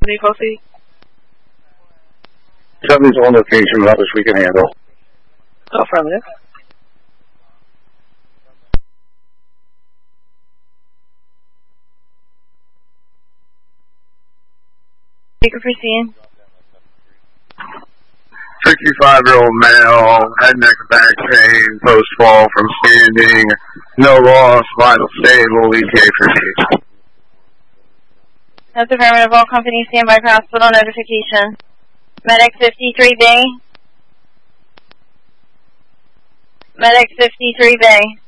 Company, proceed. 70's on location, but others we can handle. Affirmative. Speaker proceed. 65-year-old male, head, neck, back pain, post-fall from standing, no loss, vital stable, ETA for That's affirmative. All companies stand by for hospital notification. Medic 53B. Medic 53B.